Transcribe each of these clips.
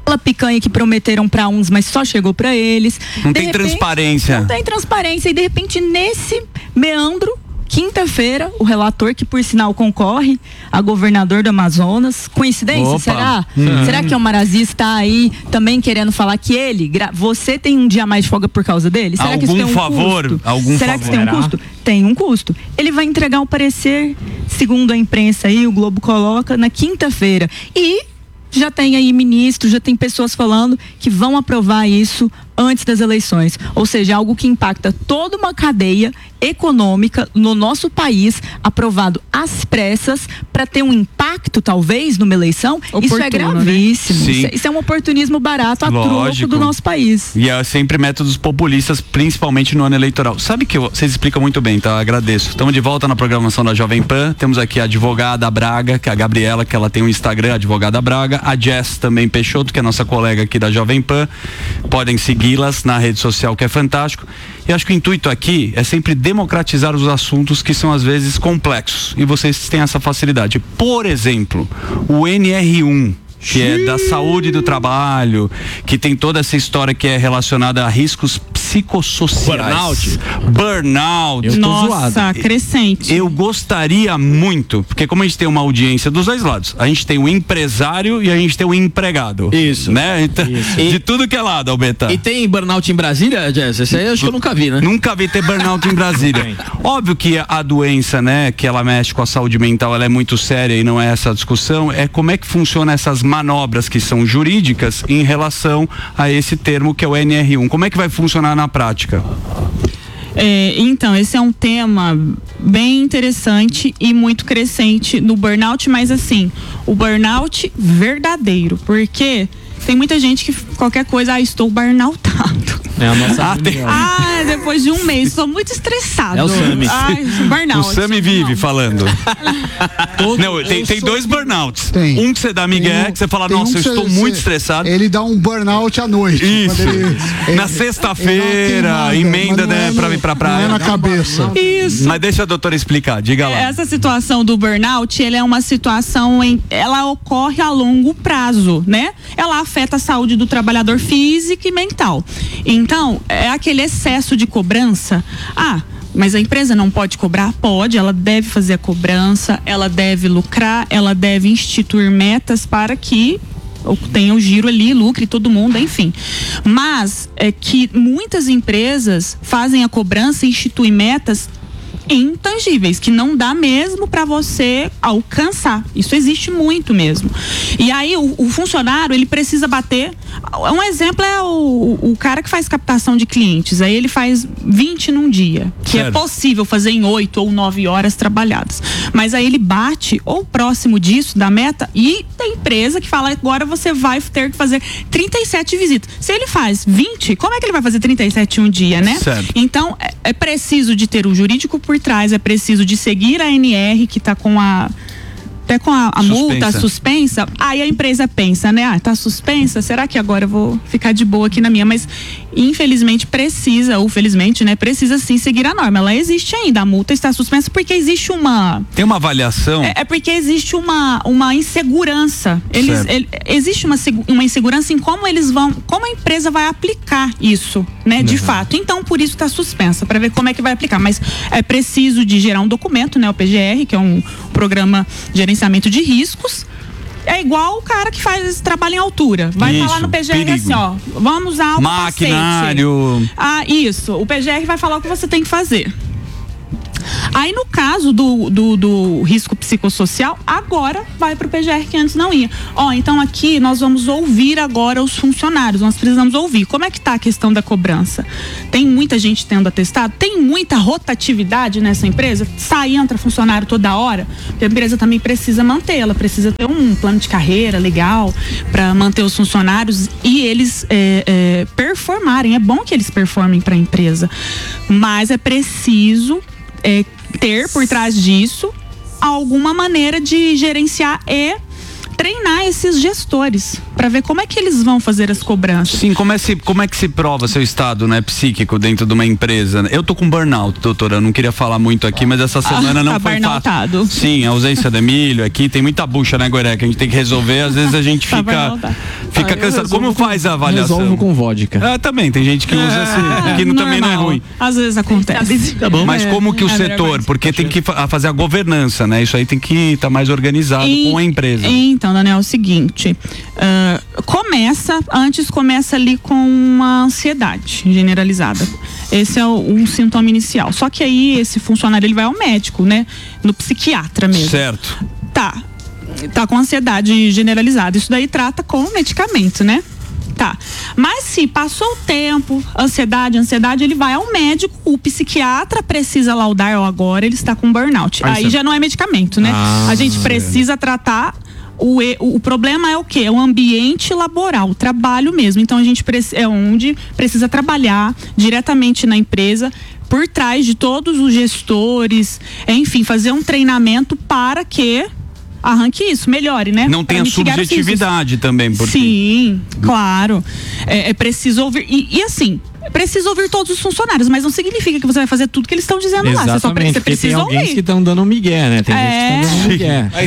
aquela picanha que prometeram para uns, mas só chegou para eles. Não tem transparência. Não tem transparência. E de repente, nesse meandro, quinta-feira, o relator, que por sinal concorre a governador do Amazonas, coincidência, Opa. será? Será que o Marazzi está aí também querendo falar que você tem um dia a mais de folga por causa dele? Será que isso tem um custo? Será que isso tem um custo? Tem um custo. Ele vai entregar o parecer, segundo a imprensa aí, o Globo coloca, na quinta-feira. E já tem aí ministro, já tem pessoas falando que vão aprovar isso antes das eleições. Ou seja, algo que impacta toda uma cadeia econômica no nosso país, aprovado às pressas, para ter um impacto, talvez, numa eleição. Isso é gravíssimo. Né? Isso é um oportunismo barato a troco do nosso país. E é sempre métodos populistas, principalmente no ano eleitoral. Sabe que vocês explicam muito bem, tá? Agradeço. Estamos de volta na programação da Jovem Pan. Temos aqui a advogada Braga, que é a Gabriela, que ela tem um Instagram, advogada Braga. A Jess também Peixoto, que é a nossa colega aqui da Jovem Pan. Podem segui-las na rede social, que é fantástico. E acho que o intuito aqui é sempre democratizar os assuntos que são às vezes complexos. E vocês têm essa facilidade. Por exemplo, o NR1, que é da saúde do trabalho, que tem toda essa história que é relacionada a riscos psicossociais. Burnout. Nossa, crescente. Eu gostaria muito, porque como a gente tem uma audiência dos dois lados, a gente tem o empresário e a gente tem o empregado. Isso. Né? Então, de tudo que é lado, Albeta. E tem burnout em Brasília, Jess? Esse aí eu acho que eu nunca vi, né? Nunca vi ter burnout em Brasília. Óbvio que a doença, né, que ela mexe com a saúde mental, ela é muito séria e não é essa a discussão, é como é que funciona essas manobras que são jurídicas em relação a esse termo que é o NR1. Como é que vai funcionar na prática? Então, esse é um tema bem interessante e muito crescente no burnout, mas assim, o burnout verdadeiro, porque tem muita gente que qualquer coisa, estou burnoutado. É a nossa depois de um mês, estou muito estressado. É o Sami. Burnout. O Sami vive falando. Não, tem dois burnouts. Tem. Um que você dá migué, que você fala, nossa, eu estou muito estressado. Ele dá um burnout à noite. Isso. Na sexta-feira, emenda, né, pra vir pra praia. Não é na cabeça. Isso. Mas deixa a doutora explicar, diga lá. Essa situação do burnout, ela é uma situação ela ocorre a longo prazo, né? Ela afeta a saúde do trabalhador físico e mental. Então, é aquele excesso de cobrança. Mas a empresa não pode cobrar? Pode, ela deve fazer a cobrança, ela deve lucrar, ela deve instituir metas para que tenha o giro ali, lucre todo mundo, enfim. Mas é que muitas empresas fazem a cobrança e instituem metas intangíveis, que não dá mesmo para você alcançar. Isso existe muito mesmo. E aí o funcionário, ele precisa bater. Um exemplo é o cara que faz captação de clientes. Aí ele faz 20 num dia, que é possível fazer em 8 ou 9 horas trabalhadas. Mas aí ele bate ou próximo disso, da meta, e tem empresa que fala, agora você vai ter que fazer 37 visitas. Se ele faz 20, como é que ele vai fazer 37 em um dia, né? Certo. Então, é preciso de ter o jurídico por trás, é preciso de seguir a NR, que está com até com a multa suspensa. Aí a empresa pensa, né? Tá suspensa, será que agora eu vou ficar de boa aqui na minha? Mas infelizmente precisa, ou felizmente, né? Precisa sim seguir a norma. Ela existe ainda, a multa está suspensa porque existe Tem uma avaliação? É porque existe uma insegurança. Existe uma insegurança em como a empresa vai aplicar isso, né? De fato. Então, por isso está suspensa, para ver como é que vai aplicar. Mas é preciso de gerar um documento, né? O PGR, que é um programa de gerenciamento de riscos. É igual o cara que faz esse trabalho em altura. Vai falar no PGR assim, vamos usar o maquinário. Isso. O PGR vai falar o que você tem que fazer. Aí no caso do risco psicossocial, agora vai para o PGR, que antes não ia. Então aqui nós vamos ouvir agora os funcionários, nós precisamos ouvir. Como é que está a questão da cobrança? Tem muita gente tendo atestado? Tem muita rotatividade nessa empresa? Sai e entra funcionário toda hora? Porque a empresa também precisa manter, ela precisa ter um plano de carreira legal para manter os funcionários e eles performarem. É bom que eles performem para a empresa, mas é preciso ter por trás disso alguma maneira de gerenciar e treinar esses gestores para ver como é que eles vão fazer as cobranças. Sim, como é que se prova seu estado, né, psíquico dentro de uma empresa? Eu tô com burnout, doutora, eu não queria falar muito aqui, mas essa semana não foi fácil. Sim, a ausência do Emílio aqui, tem muita bucha, né, Goreca? A gente tem que resolver, às vezes a gente Fica cansado. Como faz a avaliação? Resolvo com vodka. Também, tem gente que usa assim, que também não é ruim. Às vezes acontece. Tá bom. Mas como que o setor, porque tem que fazer a governança, né? Isso aí tem que estar mais organizado com a empresa. Então, Daniel, é o seguinte, começa ali com uma ansiedade generalizada. Esse é um sintoma inicial. Só que aí esse funcionário ele vai ao médico, né? No psiquiatra mesmo. Certo. Tá com ansiedade generalizada. Isso daí trata com medicamento, né? Tá. Mas se passou o tempo, ansiedade, ele vai ao médico, o psiquiatra precisa laudar, agora ele está com burnout. Aí já não é medicamento, né? A gente precisa tratar. O problema é o quê? É o ambiente laboral, o trabalho mesmo. Então a gente é onde precisa trabalhar diretamente na empresa, por trás de todos os gestores, enfim, fazer um treinamento para que arranque isso, melhore, né? Não tem a subjetividade também, porque... Sim, claro. É preciso ouvir. E assim, precisa ouvir todos os funcionários, mas não significa que você vai fazer tudo que eles estão dizendo lá. Você precisa ouvir. Tem alguns que estão dando migué, né? Tem gente que estão dando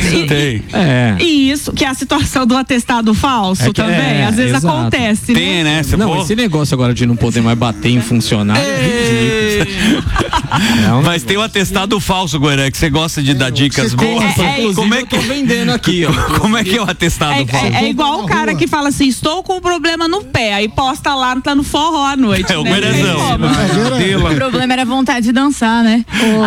migué. E isso, que é a situação do atestado falso também. Às vezes acontece, tem, né? Esse negócio agora de não poder mais bater em funcionário é ridículo. Mas tem o atestado falso, Goiânia, que você gosta de dar dicas boas. Como é que eu tô vendendo aqui, ó? Como é que é o atestado falso? É igual o cara que fala assim, estou com um problema no pé, aí posta lá, tá no forró à noite. É o Guerezão. O problema era a vontade de dançar, né?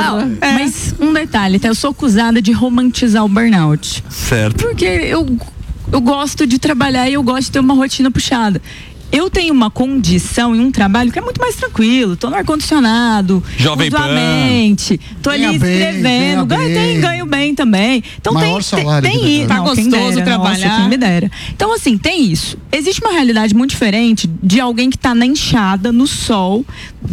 Mas um detalhe, eu sou acusada de romantizar o burnout. Certo. Porque eu gosto de trabalhar e eu gosto de ter uma rotina puxada. Eu tenho uma condição em um trabalho que é muito mais tranquilo. Tô no ar-condicionado, Jovem uso a mente, tô ali escrevendo, ganho bem também. Então maior salário tem isso. Tá gostoso trabalhar. Nossa, quem me dera. Então, assim, tem isso. Existe uma realidade muito diferente de alguém que tá na enxada, no sol,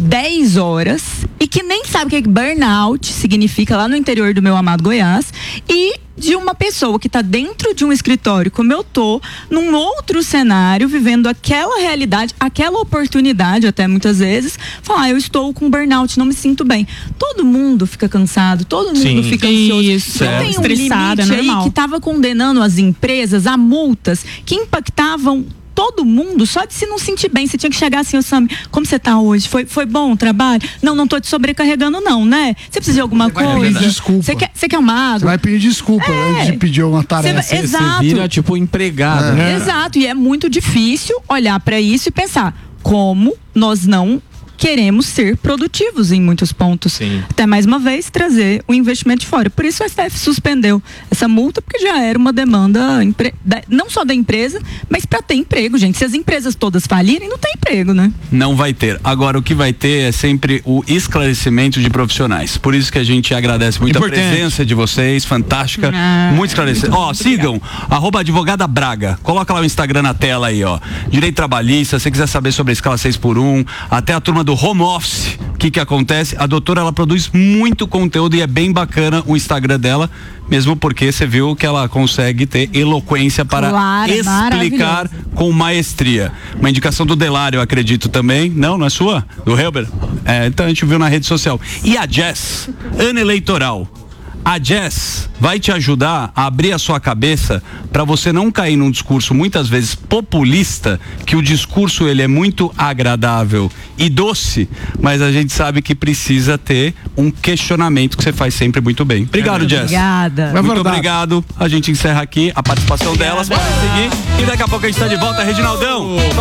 10 horas, e que nem sabe o que burnout significa lá no interior do meu amado Goiás, e de uma pessoa que está dentro de um escritório, como eu tô, num outro cenário, vivendo aquela realidade, aquela oportunidade, até muitas vezes, falar, eu estou com burnout, não me sinto bem. Todo mundo fica cansado, todo mundo fica ansioso. Isso, então tem um limite aí que estava condenando as empresas a multas que impactavam todo mundo, só de se não sentir bem. Você tinha que chegar assim, ô Sami, como você tá hoje? Foi bom o trabalho? Não tô te sobrecarregando não, né? Você precisa de alguma coisa? Desculpa. Você quer uma água? Você vai pedir desculpa antes de pedir uma tarefa. Exato. Você vira tipo empregado, né? Exato, e é muito difícil olhar para isso e pensar como nós não queremos ser produtivos em muitos pontos. Sim. Até mais uma vez trazer o investimento de fora. Por isso o STF suspendeu essa multa, porque já era uma demanda não só da empresa, mas para ter emprego, gente. Se as empresas todas falirem, não tem emprego, né? Não vai ter. Agora, o que vai ter é sempre o esclarecimento de profissionais. Por isso que a gente agradece muito a presença de vocês, fantástica, muito esclarecida. Sigam, @advogadabraga. Coloca lá o Instagram na tela aí, Direito trabalhista, se você quiser saber sobre a escala 6x1, até a turma do home office, o que que acontece? A doutora, ela produz muito conteúdo e é bem bacana o Instagram dela, mesmo porque você viu que ela consegue ter eloquência para explicar com maestria. Uma indicação do Delário, eu acredito também. Não é sua? Do Helber? Então a gente viu na rede social. E a Jess, ano eleitoral. A Jess vai te ajudar a abrir a sua cabeça para você não cair num discurso muitas vezes populista, que o discurso ele é muito agradável e doce, mas a gente sabe que precisa ter um questionamento que você faz sempre muito bem. Obrigado, Jess. Obrigada. Muito obrigado. A gente encerra aqui a participação delas. Podem seguir e daqui a pouco a gente está de volta, Reginaldão.